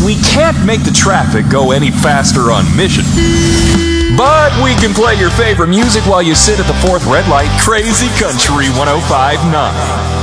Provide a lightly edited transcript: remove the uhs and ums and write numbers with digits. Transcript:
We can't make the traffic go any faster on Mission. But we can play your favorite music while you sit at the fourth red light. Crazy Country 105.9.